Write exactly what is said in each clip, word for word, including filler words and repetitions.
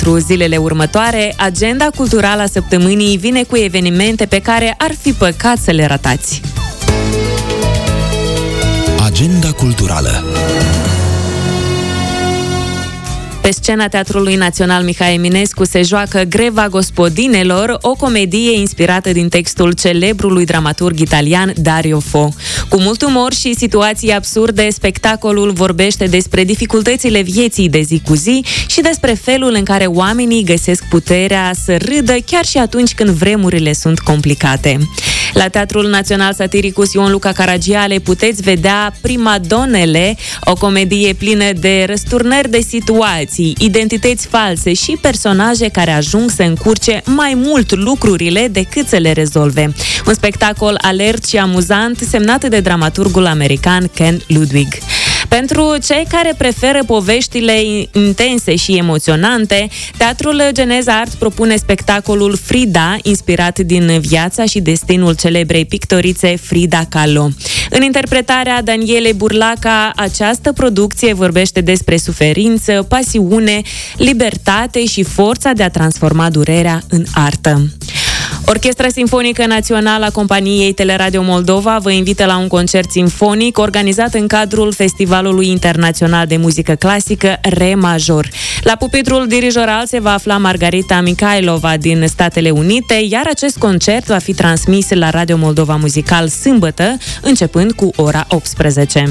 pentru zilele următoare, agenda culturală a săptămânii vine cu evenimente pe care ar fi păcat să le ratați. Agenda culturală. Pe scena Teatrului Național Mihai Eminescu se joacă Greva Gospodinelor, o comedie inspirată din textul celebrului dramaturg italian Dario Fo. Cu mult umor și situații absurde, spectacolul vorbește despre dificultățile vieții de zi cu zi și despre felul în care oamenii găsesc puterea să râdă chiar și atunci când vremurile sunt complicate. La Teatrul Național Satiricus Ion Luca Caragiale puteți vedea Primadonele, o comedie plină de răsturnări de situații, identități false și personaje care ajung să încurce mai mult lucrurile decât să le rezolve. Un spectacol alert și amuzant, semnat de dramaturgul american Ken Ludwig. Pentru cei care preferă poveștile intense și emoționante, Teatrul Geneza Art propune spectacolul Frida, inspirat din viața și destinul celebrei pictorițe Frida Kahlo. În interpretarea Danielei Burlaca, această producție vorbește despre suferință, pasiune, libertate și forța de a transforma durerea în artă. Orchestra Simfonică Națională a Companiei Teleradio Moldova vă invită la un concert simfonic organizat în cadrul Festivalului Internațional de Muzică Clasică Re Major. La pupitrul dirijoral se va afla Margarita Mikhailova din Statele Unite, iar acest concert va fi transmis la Radio Moldova Muzical sâmbătă, începând cu ora optsprezece.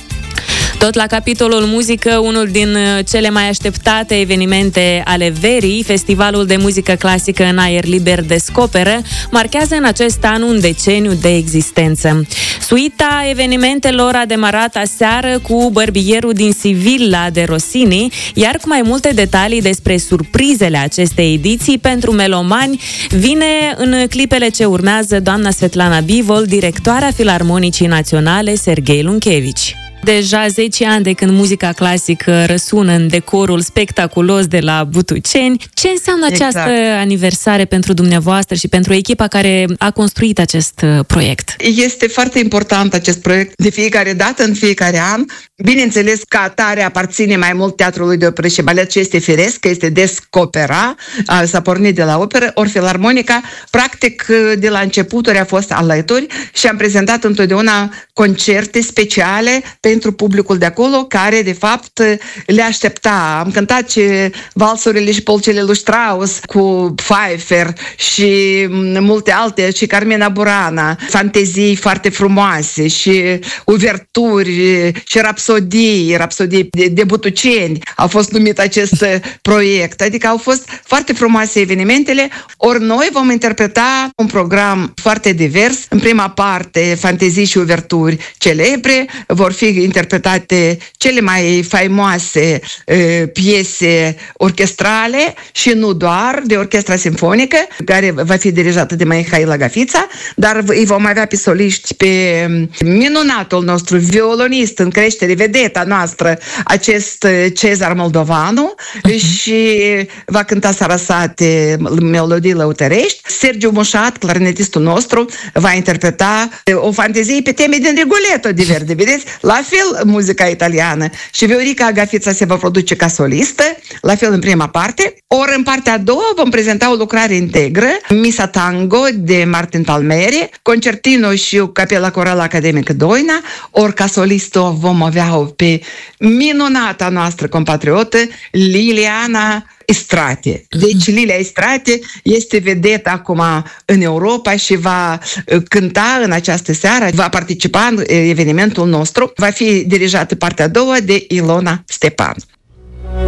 Tot la capitolul muzică, unul din cele mai așteptate evenimente ale verii, Festivalul de Muzică Clasică în Aer Liber Descoperă, marchează în acest an un deceniu de existență. Suita evenimentelor a demarat aseară cu Bărbierul din Sivilla de Rossini, iar cu mai multe detalii despre surprizele acestei ediții pentru melomani vine în clipele ce urmează doamna Svetlana Bivol, directoarea Filarmonicii Naționale Serghei Lunchevici. Deja zece ani de când muzica clasică răsună în decorul spectaculos de la Butuceni. Ce înseamnă această exact. aniversare pentru dumneavoastră și pentru echipa care a construit acest proiect? Este foarte important acest proiect de fiecare dată, în fiecare an. Bineînțeles, ca atare aparține mai mult Teatrului de Operă și Balet, ce este firesc, că este Descopera, s-a pornit de la operă, ori Filarmonica, practic de la începuturi a fost alături și am prezentat întotdeauna concerte speciale pentru publicul de acolo, care de fapt le aștepta. Am cântat și valsurile și polcele lui Strauss cu Pfeiffer și multe alte, și Carmina Burana, fantezii foarte frumoase și uverturi și rapsodii, rapsodii de, de Butuceni. A fost numit acest proiect. Adică au fost foarte frumoase evenimentele, ori noi vom interpreta un program foarte divers. În prima parte, fantezii și uverturi celebre, vor fi interpretate cele mai faimoase uh, piese orchestrale și nu doar, de orchestra simfonică, care va fi dirijată de Mihaela Gafița, dar îi vom avea pe soliști pe minunatul nostru violonist în creștere, vedeta noastră, acest Cezar Moldovanu, uh-huh. și va cânta Sarasate, melodii lăutărești. Sergiu Mușat, clarinetistul nostru, va interpreta o fantezie pe teme din Rigoletto de Verdi, vedeți? La fel muzica italiană. Și Viorica Gafița se va produce ca solistă, la fel în prima parte. Ori în partea a doua vom prezenta o lucrare integră, Misa Tango de Martin Palmieri, concertino și Capela Corală Academică Doina, ori ca solistă vom avea pe minunata noastră compatriotă Liliana Istrate. Deci Lilia Istrate este vedetă acum în Europa și va cânta în această seară, va participa în evenimentul nostru. Va fi dirijată partea a doua de Ilona Stepan.